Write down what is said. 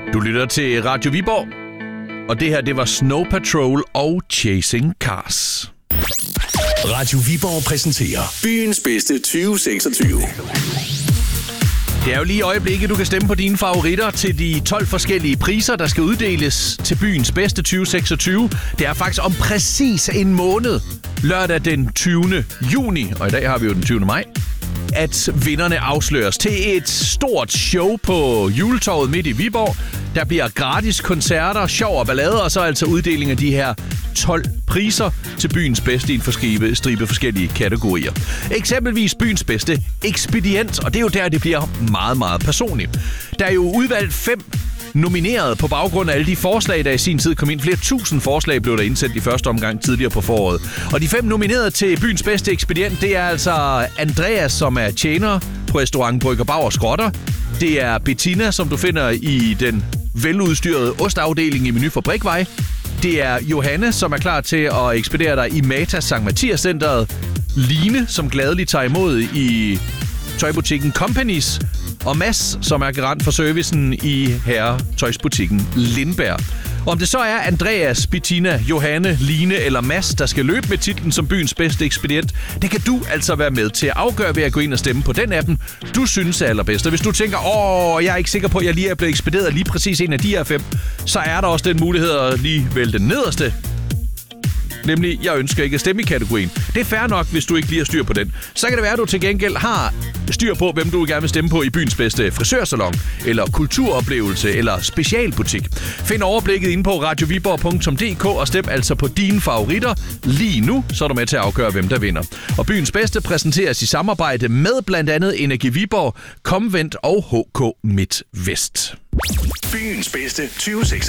Du lytter til Radio Viborg, og det her, det var Snow Patrol og Chasing Cars. Radio Viborg præsenterer byens bedste 2026. Det er jo lige i øjeblikket, du kan stemme på dine favoritter til de 12 forskellige priser, der skal uddeles til byens bedste 2026. Det er faktisk om præcis en måned, lørdag den 20. juni, og i dag har vi jo den 20. maj, at vinderne afsløres til et stort show på Juletorvet midt i Viborg. Der bliver gratis koncerter, sjov og ballader, og så altså uddeling af de her 12 priser til byens bedste i en stribe forskellige kategorier. Eksempelvis byens bedste ekspedient, og det er jo der, det bliver meget, meget personligt. Der er jo udvalgt 5 nomineret på baggrund af alle de forslag, der i sin tid kom ind. Flere tusind forslag blev der indsendt i første omgang tidligere på foråret. Og de 5 nominerede til byens bedste ekspedient, det er altså Andreas, som er tjener på restaurant Brygger Bauer Skrotter. Det er Bettina, som du finder i den veludstyrede ostafdeling i Menu Fabrikvej. Det er Johanne, som er klar til at ekspedere dig i Matas Sankt Mathias Centeret. Line, som gladeligt tager imod i tøjbutikken Companies. Og Mads, som er garant for servicen i herretøjsbutikken Lindberg. Om det så er Andreas, Bettina, Johanne, Line eller Mads, der skal løbe med titlen som byens bedste ekspedient, det kan du altså være med til at afgøre ved at gå ind og stemme på den appen, du synes er allerbedst. Og hvis du tænker, jeg er ikke sikker på, at jeg lige er blevet ekspederet lige præcis en af de her 5, så er der også den mulighed at lige vælge den nederste. Nemlig, jeg ønsker ikke at stemme i kategorien. Det er fair nok, hvis du ikke lige har styr på den. Så kan det være, at du til gengæld har styr på, hvem du gerne vil stemme på i byens bedste frisørsalon, eller kulturoplevelse, eller specialbutik. Find overblikket inde på radioviborg.dk og stem altså på dine favoritter. Lige nu, så er du med til at afgøre, hvem der vinder. Og byens bedste præsenteres i samarbejde med blandt andet Energi Viborg, Comvent og HK Midt Vest. Byens bedste 2026.